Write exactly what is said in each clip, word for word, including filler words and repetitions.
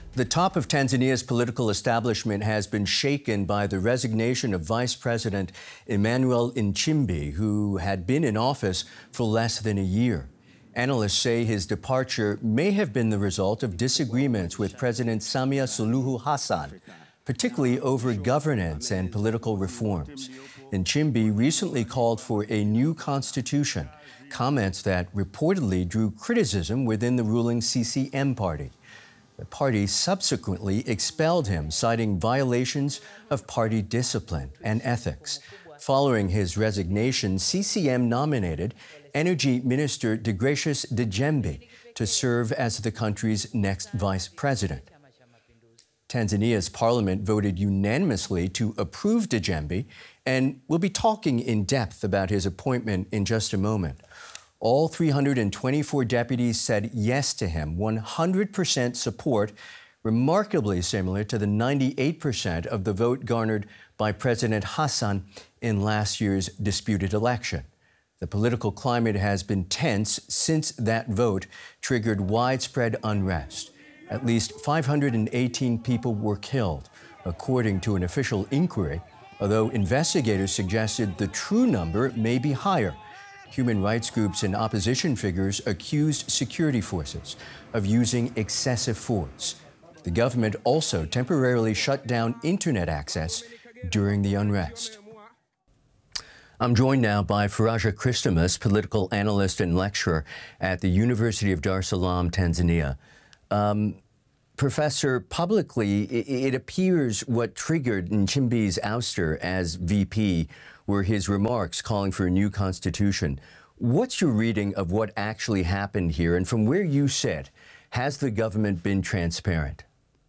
The top of Tanzania's political establishment has been shaken by the resignation of Vice President Emmanuel Nchimbi, who had been in office for less than a year. Analysts say his departure may have been the result of disagreements with President Samia Suluhu Hassan, particularly over governance and political reforms. Nchimbi recently called for a new constitution, comments that reportedly drew criticism within the ruling C C M party. The party subsequently expelled him, citing violations of party discipline and ethics. Following his resignation, C C M nominated Energy Minister Degracius Dejembe to serve as the country's next vice president. Tanzania's parliament voted unanimously to approve Dejembe, and we'll be talking in depth about his appointment in just a moment. All three hundred twenty-four deputies said yes to him, one hundred percent support, remarkably similar to the ninety-eight percent of the vote garnered by President Hassan in last year's disputed election. The political climate has been tense since that vote triggered widespread unrest. At least five hundred eighteen people were killed, according to an official inquiry, although investigators suggested the true number may be higher. Human rights groups and opposition figures accused security forces of using excessive force. The government also temporarily shut down internet access during the unrest. I'm joined now by Faraja Christomas, political analyst and lecturer at the University of Dar es Salaam, Tanzania. Um, Professor, publicly, it, it appears what triggered Nchimbi's ouster as V P were his remarks calling for a new constitution. What's your reading of what actually happened here? And from where you sit, has the government been transparent?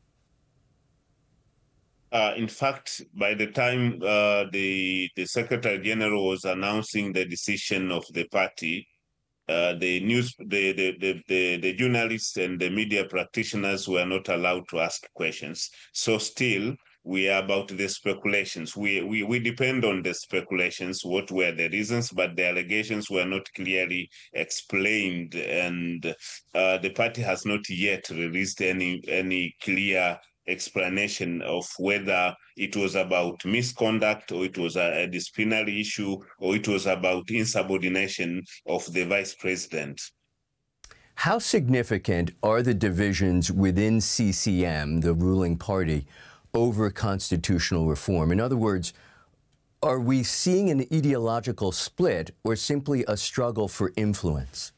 Uh, in fact, by the time uh, the, the Secretary General was announcing the decision of the party, uh, the news, the, the, the, the, the journalists and the media practitioners were not allowed to ask questions. So still, we are about the speculations. We, we, we depend on the speculations, what were the reasons, but the allegations were not clearly explained, and uh, the party has not yet released any, any clear explanation of whether it was about misconduct or it was a, a disciplinary issue or it was about insubordination of the vice president. How significant are the divisions within C C M, the ruling party, over constitutional reform? In other words, are we seeing an ideological split or simply a struggle for influence?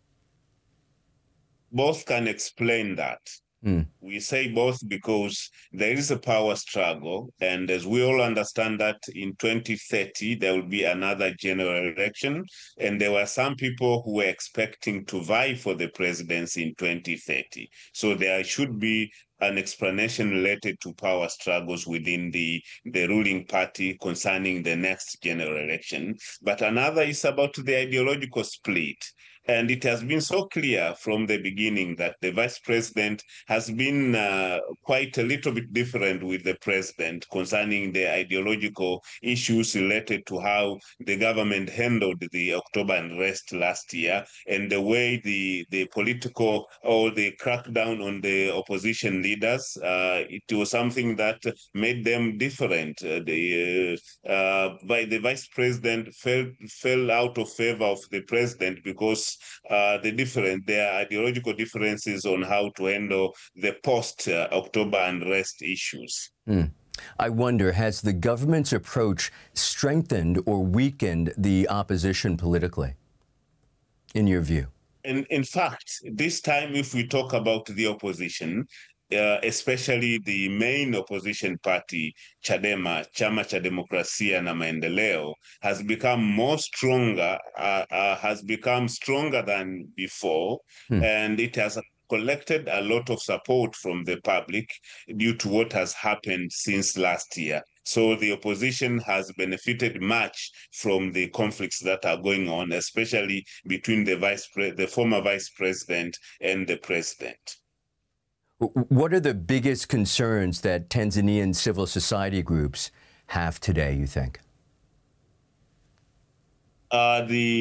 Both can explain that. Mm. We say both because there is a power struggle, and as we all understand that in twenty thirty, there will be another general election, and there were some people who were expecting to vie for the presidency in twenty thirty. So there should be an explanation related to power struggles within the, the ruling party concerning the next general election. But another is about the ideological split. And it has been so clear from the beginning that the vice president has been uh, quite a little bit different with the president concerning the ideological issues related to how the government handled the October unrest last year and the way the, the political or the crackdown on the opposition leaders, uh, it was something that made them different. Uh, the, uh, uh, by the vice president fell, fell out of favor of the president because Uh, the different, their ideological differences on how to handle the post-October uh, unrest issues. Mm. I wonder, has the government's approach strengthened or weakened the opposition politically, in your view? In, in fact, this time, if we talk about the opposition, Uh, especially the main opposition party, Chadema, Chama cha Demokrasia na Maendeleo, has become more stronger, uh, uh, has become stronger than before, hmm. and it has collected a lot of support from the public due to what has happened since last year. So the opposition has benefited much from the conflicts that are going on, especially between the vice pre- the former vice president and the president. What are the biggest concerns that Tanzanian civil society groups have today, you think? Uh, the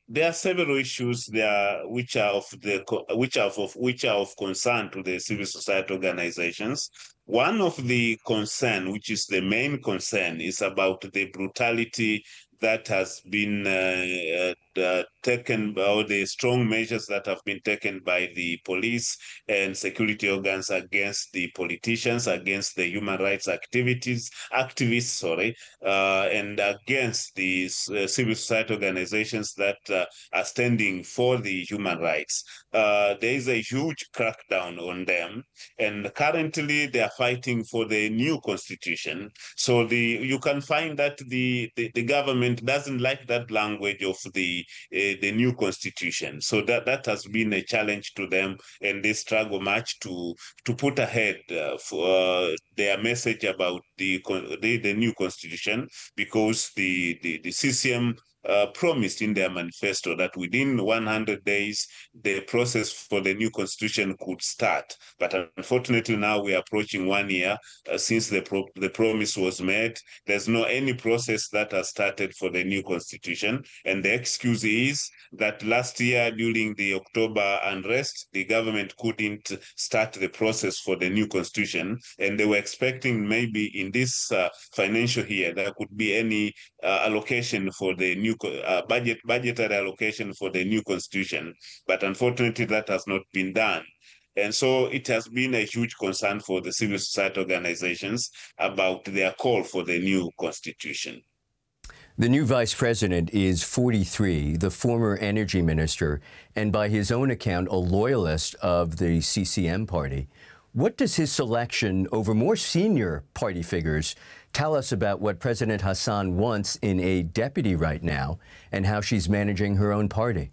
there are several issues there which are of the which are of which are of concern to the civil society organizations. One of the concern, which is the main concern, is about the brutality that has been uh, uh, taken, or the strong measures that have been taken by the police and security organs against the politicians, against the human rights activities activists, sorry, uh, and against the uh, civil society organizations that uh, are standing for the human rights. Uh, there is a huge crackdown on them, and currently they are fighting for the new constitution. So the you can find that the the, the government doesn't like that language of the uh, the new constitution. So that that has been a challenge to them, and they struggle much to to put ahead uh, for uh, their message about the, the the new constitution, because the the, the C C M Uh, promised in their manifesto that within one hundred days, the process for the new constitution could start. But unfortunately, now we are approaching one year uh, since the, pro the promise was made. There's no any process that has started for the new constitution. And the excuse is that last year during the October unrest, the government couldn't start the process for the new constitution. And they were expecting maybe in this uh, financial year, there could be any uh, allocation for the new Uh, budget budgetary allocation for the new constitution, but unfortunately that has not been done. And so it has been a huge concern for the civil society organizations about their call for the new constitution. The new vice president is forty-three, the former energy minister, and by his own account, a loyalist of the C C M party. What does his selection over more senior party figures tell us about what President Hassan wants in a deputy right now and how she's managing her own party?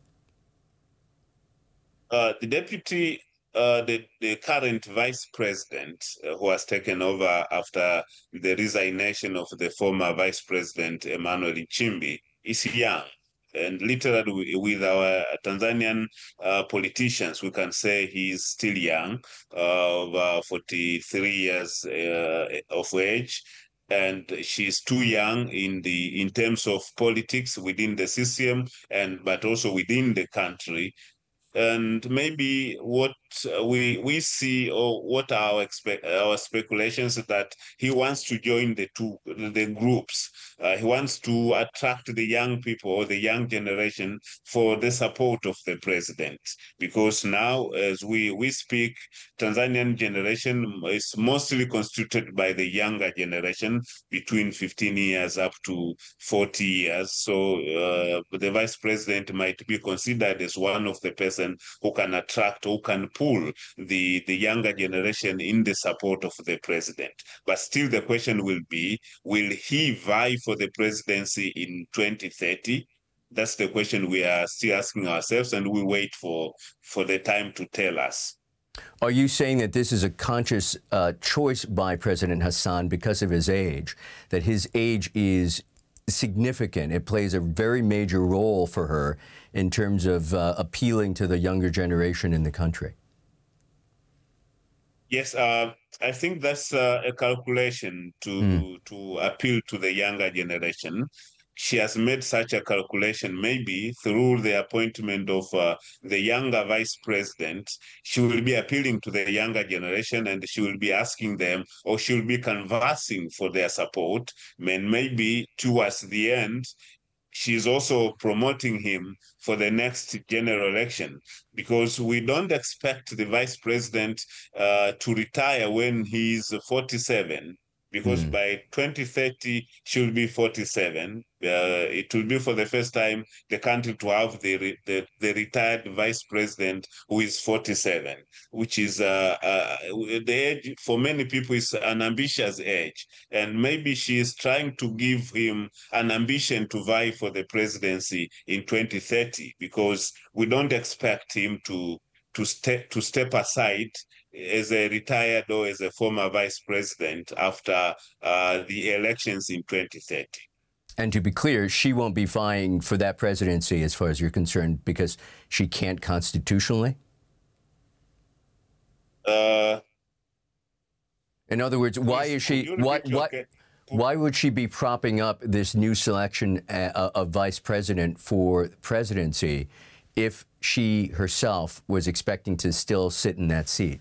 Uh, the deputy, uh, the, the current vice president uh, who has taken over after the resignation of the former vice president, Emmanuel Nchimbi, is young. And literally with our Tanzanian uh, politicians, we can say he's still young, of uh, forty-three years uh, of age. And she's too young in the in terms of politics within the C C M, and but also within the country. And maybe what we we see, or what our expect our speculations, is that he wants to join the two the groups. Uh, he wants to attract the young people, or the young generation, for the support of the president, because now, as we we speak, Tanzanian generation is mostly constituted by the younger generation between fifteen years up to forty years. So uh, the vice president might be considered as one of the person who can attract, who can pull the, the younger generation in the support of the president. But still the question will be, will he vie for the presidency in twenty thirty? That's the question we are still asking ourselves, and we wait for, for the time to tell us. Are you saying that this is a conscious uh, choice by President Hassan because of his age, that his age is significant? It plays a very major role for her in terms of uh, appealing to the younger generation in the country? Yes, uh, I think that's uh, a calculation to, mm. to appeal to the younger generation. She has made such a calculation, maybe through the appointment of uh, the younger vice president. She will be appealing to the younger generation, and she will be asking them, or she will be conversing for their support. And maybe towards the end, she's also promoting him for the next general election, because we don't expect the vice president uh, to retire when he's forty-seven. Because mm. by twenty thirty, she'll be forty-seven. Uh, it will be for the first time the country to have the, the, the retired vice president who is forty-seven, which is uh, uh, the age for many people is an ambitious age. And maybe she is trying to give him an ambition to vie for the presidency in twenty thirty, because we don't expect him to, to, step, to step aside as a retired or as a former vice president after uh, the elections in twenty thirty. And to be clear, she won't be vying for that presidency as far as you're concerned because she can't constitutionally? Uh, In other words, why is she why why Why would she be propping up this new selection uh, of vice president for the presidency if she herself was expecting to still sit in that seat?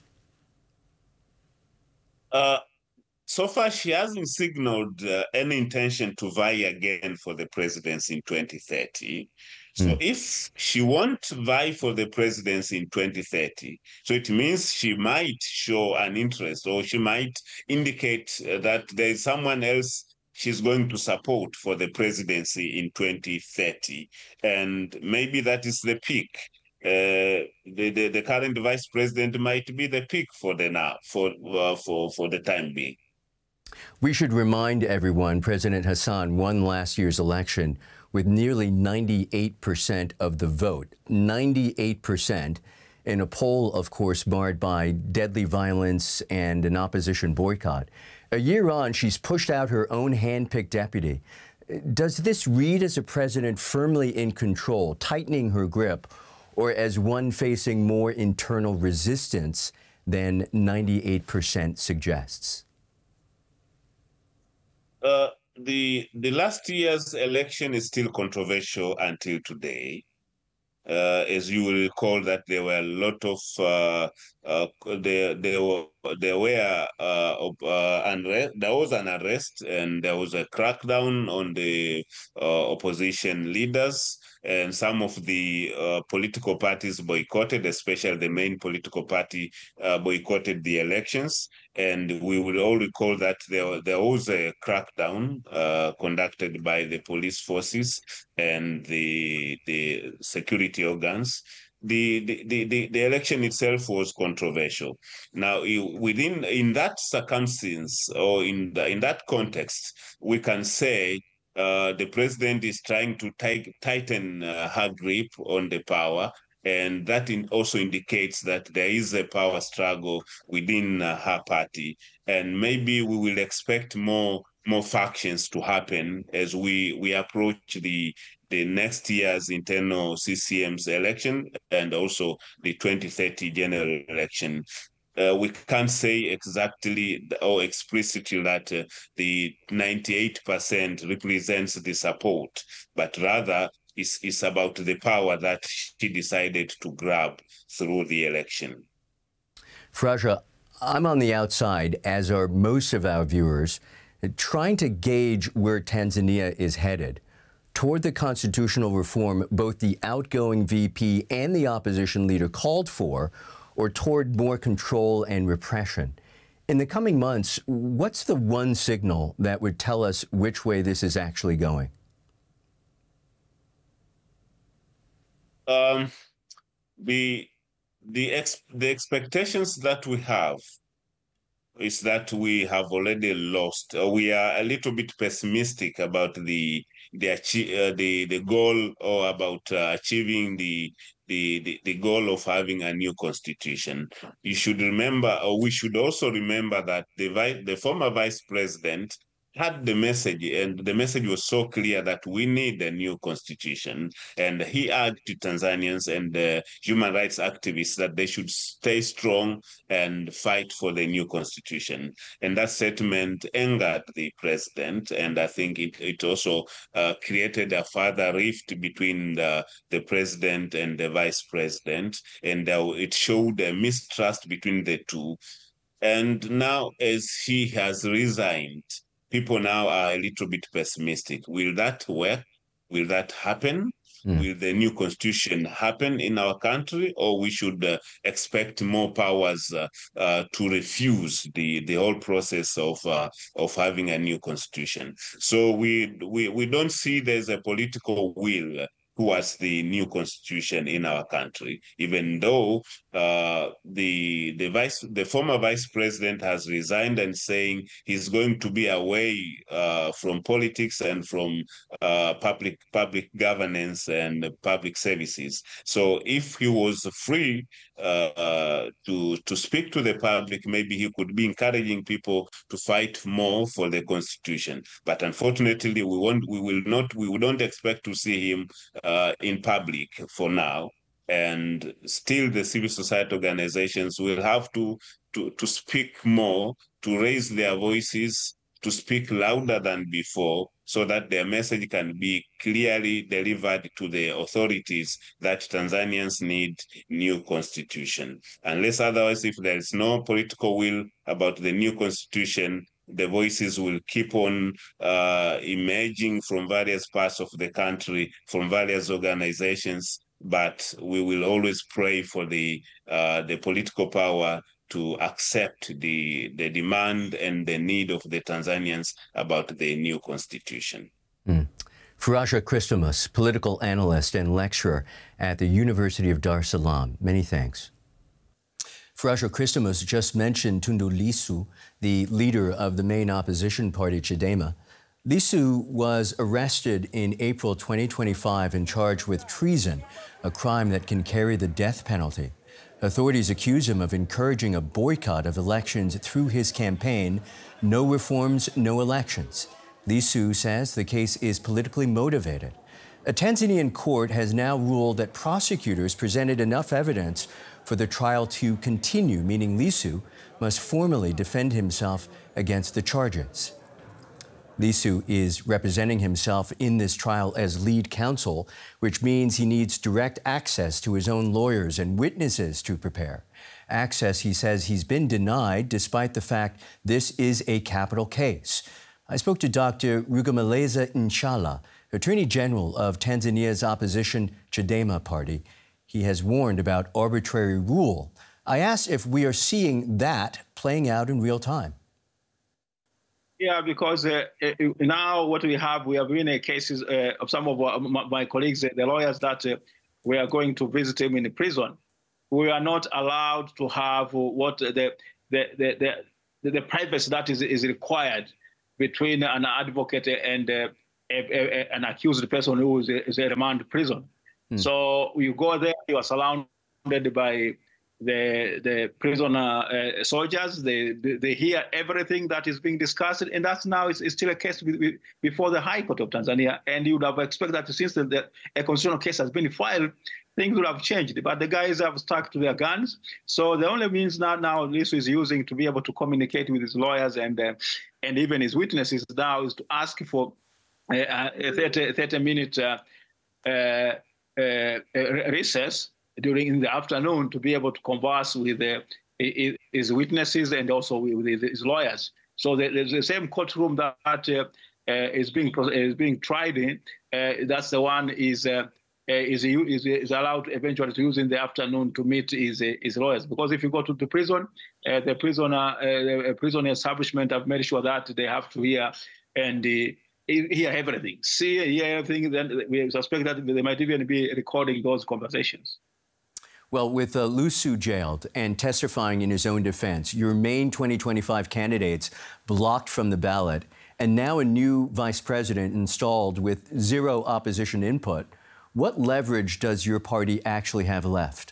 Uh, so far, she hasn't signaled uh, any intention to vie again for the presidency in twenty thirty. So Hmm. if she won't vie for the presidency in twenty thirty, so it means she might show an interest, or she might indicate uh, that there is someone else she's going to support for the presidency in twenty thirty. And maybe that is the peak. Uh, the, the, the current vice president might be the pick for the now for uh, for for the time being. We should remind everyone President Hassan won last year's election with nearly ninety-eight percent of the vote. ninety-eight percent in a poll, of course, marred by deadly violence and an opposition boycott. A year on, she's pushed out her own hand-picked deputy. Does this read as a president firmly in control, tightening her grip, or as one facing more internal resistance than ninety-eight percent suggests? Uh, the the last year's election is still controversial until today. Uh, as you will recall, that there were a lot of uh, uh, there there were there were uh, uh, unrest. There was an arrest and there was a crackdown on the uh, opposition leaders, and some of the uh, political parties boycotted, especially the main political party uh, boycotted the elections. And we will all recall that there, there was a crackdown uh, conducted by the police forces and the, the security organs. The, the, the, the election itself was controversial. Now, within in that circumstance, or in, the, in that context, we can say uh, the president is trying to tighten uh, her grip on the power. And that in also indicates that there is a power struggle within uh, her party. And maybe we will expect more more factions to happen as we, we approach the, the next year's internal C C M's election and also the twenty thirty general election. Uh, we can't say exactly or explicitly that uh, the ninety-eight percent represents the support, but rather Is, is about the power that she decided to grab through the election. Fraja, I'm on the outside, as are most of our viewers, trying to gauge where Tanzania is headed. Toward the constitutional reform both the outgoing V P and the opposition leader called for, or toward more control and repression. In the coming months, what's the one signal that would tell us which way this is actually going? Um, the the ex the expectations that we have is that we have already lost. Uh, we are a little bit pessimistic about the the uh, the the goal, or about uh, achieving the, the the the goal of having a new constitution. You should remember, or we should also remember, that the vice, the former vice president had the message, and the message was so clear that we need a new constitution. And he urged to Tanzanians and uh, human rights activists that they should stay strong and fight for the new constitution. And that statement angered the president, and I think it, it also uh, created a further rift between the, the president and the vice president, and uh, it showed a mistrust between the two. And now, as he has resigned, people now are a little bit pessimistic. Will that work? Will that happen? Mm. Will the new constitution happen in our country, or we should uh, expect more powers uh, uh, to refuse the, the whole process of uh, of having a new constitution? So we we we don't see there's a political will towards the new constitution in our country, even though uh, the the vice the former vice president has resigned and saying he's going to be away uh, from politics and from uh, public public governance and public services. So if he was free uh, uh, to to speak to the public, maybe he could be encouraging people to fight more for the constitution. But unfortunately, we won't we will not we don't expect to see him Uh, in public for now, and still the civil society organizations will have to to to speak more, to raise their voices, to speak louder than before so that their message can be clearly delivered to the authorities that Tanzanians need new constitution. Unless otherwise, if there is no political will about the new constitution, the voices will keep on uh, emerging from various parts of the country, from various organizations, but we will always pray for the uh, the political power to accept the, the demand and the need of the Tanzanians about the new constitution. Mm. Faraja Christomus, political analyst and lecturer at the University of Dar es Salaam. Many thanks. Faraja Christomus just mentioned Tundu Lissu, the leader of the main opposition party, Chadema. Lissu was arrested in April twenty twenty-five and charged with treason, a crime that can carry the death penalty. Authorities accuse him of encouraging a boycott of elections through his campaign, No Reforms, No Elections. Lissu says the case is politically motivated. A Tanzanian court has now ruled that prosecutors presented enough evidence for the trial to continue, meaning Lissu must formally defend himself against the charges. Lissu is representing himself in this trial as lead counsel, which means he needs direct access to his own lawyers and witnesses to prepare. Access, he says, he's been denied despite the fact this is a capital case. I spoke to Doctor Rugemeleza Nshala, Attorney General of Tanzania's opposition Chadema party. He has warned about arbitrary rule. I asked if we are seeing that playing out in real time. Yeah, because uh, now what we have, we have been uh, cases uh, of some of our, my colleagues, uh, the lawyers that uh, we are going to visit him in the prison. We are not allowed to have what the the the the, the privacy that is is required between an advocate and uh, a, a, an accused person who is a, is a remand prison. Hmm. So you go there, you are surrounded by the the prisoner uh, soldiers. They, they they hear everything that is being discussed, and that's now is, is still a case before the High Court of Tanzania. And you would have expected that since the, the a constitutional case has been filed, things would have changed. But the guys have stuck to their guns. So the only means now now Lissu is using to be able to communicate with his lawyers and uh, and even his witnesses now is to ask for a, a thirty, thirty minute uh, uh, uh, recess during in the afternoon to be able to converse with uh, his witnesses and also with his lawyers. So there's the same courtroom that uh, uh, is being is being tried in. Uh, that's the one is uh, is, is is allowed eventually to use in the afternoon to meet his his lawyers. Because if you go to the prison, uh, the prisoner uh, the prisoner establishment have made sure that they have to hear and. Uh, hear everything, see, hear everything. Then we suspect that they might even be recording those conversations. Well, with uh, Lissu jailed and testifying in his own defense, your main twenty twenty-five candidates blocked from the ballot, and now a new vice president installed with zero opposition input, what leverage does your party actually have left?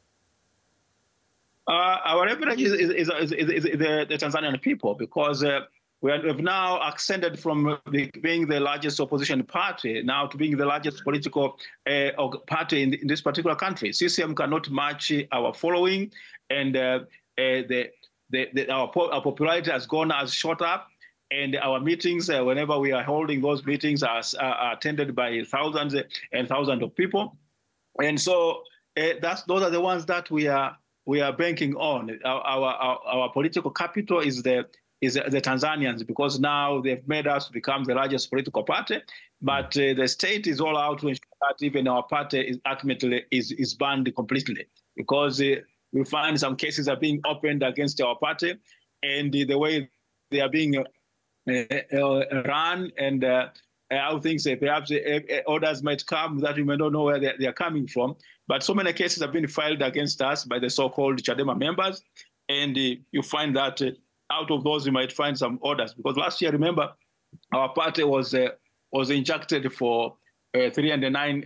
Uh, our leverage is, is, is, is, is the, the Tanzanian people, because uh, we have now ascended from being the largest opposition party now to being the largest political uh, party in, in this particular country. C C M cannot match our following, and uh, uh, the, the, the, our, our popularity has gone, has shot up, and our meetings, uh, whenever we are holding those meetings, are, are attended by thousands and thousands of people. And so uh, that's, those are the ones that we are, we are banking on. Our, our, our political capital is the is the Tanzanians, because now they've made us become the largest political party, but uh, the state is all out to ensure that even our party is ultimately is, is banned completely, because uh, we find some cases are being opened against our party, and uh, the way they are being uh, uh, run, and uh, how things uh, perhaps uh, orders might come that we may not know where they, they are coming from. But so many cases have been filed against us by the so-called Chadema members, and uh, you find that uh, out of those, you might find some orders. Because last year, remember, our party was uh, was injected for uh, three hundred nine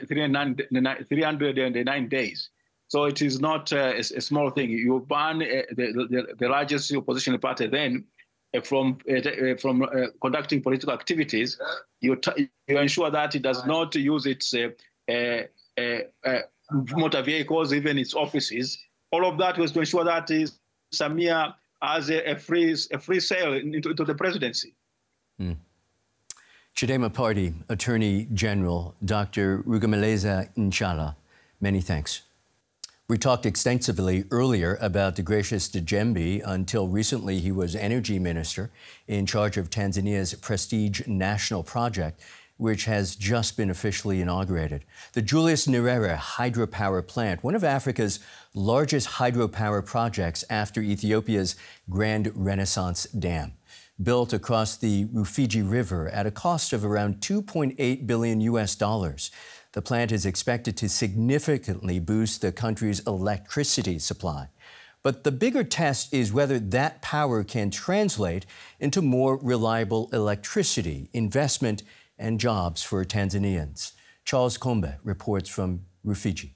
days. So it is not uh, a, a small thing. You ban uh, the, the, the largest opposition party then uh, from uh, from uh, conducting political activities. You, t you ensure that it does not use its uh, uh, uh, uh, motor vehicles, even its offices. All of that was to ensure that is Samia as a, a free a free sale into, into the presidency. Mm. Chadema Party Attorney General Doctor Rugemeleza Nchala, many thanks. We talked extensively earlier about Degracius Djembe. Until recently, he was energy minister in charge of Tanzania's Prestige National Project, which has just been officially inaugurated. The Julius Nyerere hydropower plant, one of Africa's largest hydropower projects after Ethiopia's Grand Renaissance Dam. Built across the Rufiji River at a cost of around two point eight billion U S dollars. The plant is expected to significantly boost the country's electricity supply. But the bigger test is whether that power can translate into more reliable electricity, investment, and jobs for Tanzanians. Charles Kombe reports from Rufiji.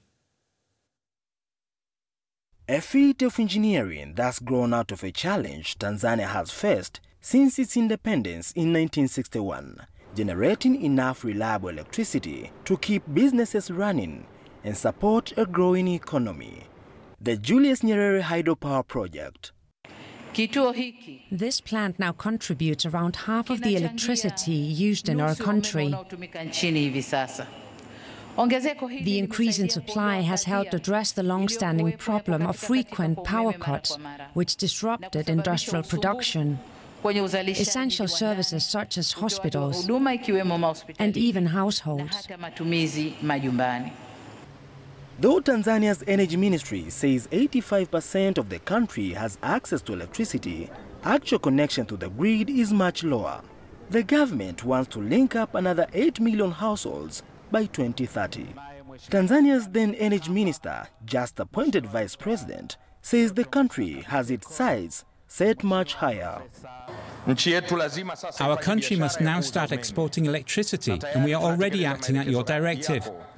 A feat of engineering that's grown out of a challenge Tanzania has faced since its independence in nineteen sixty-one, generating enough reliable electricity to keep businesses running and support a growing economy. The Julius Nyerere Hydropower Project. This plant now contributes around half of the electricity used in our country. The increase in supply has helped address the long-standing problem of frequent power cuts, which disrupted industrial production. Essential services such as hospitals and even households. Though Tanzania's energy ministry says eighty-five percent of the country has access to electricity, actual connection to the grid is much lower. The government wants to link up another eight million households by twenty thirty. Tanzania's then energy minister, just appointed vice president, says the country has its sights set much higher. Our country must now start exporting electricity, and we are already acting at your directive.